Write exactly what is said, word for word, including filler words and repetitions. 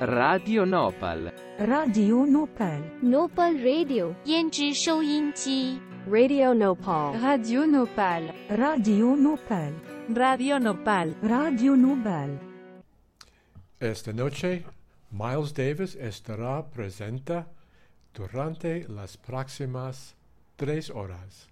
Radio Nopal. Radio Nopal. Nopal Radio 胭脂收音机 Radio Nopal. Radio Nopal. Radio Nopal. Radio Nopal. Radio Nopal. Esta noche, Miles Davis estará presente durante las próximas tres horas.